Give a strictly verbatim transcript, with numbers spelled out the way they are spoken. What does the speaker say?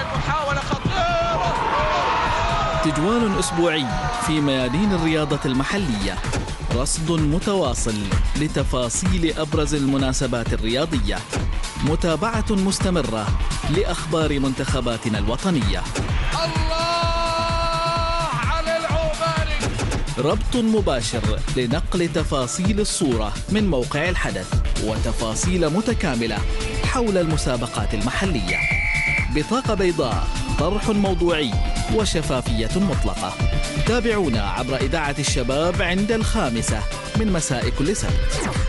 محاولة خطيرة. تجوال أسبوعي في ميادين الرياضة المحلية، رصد متواصل لتفاصيل أبرز المناسبات الرياضية، متابعة مستمرة لأخبار منتخباتنا الوطنية. الله على العوباني. ربط مباشر لنقل تفاصيل الصورة من موقع الحدث وتفاصيل متكاملة حول المسابقات المحلية. بطاقة بيضاء، طرح موضوعي وشفافية مطلقة. تابعونا عبر إذاعة الشباب عند الخامسة من مساء كل سبت.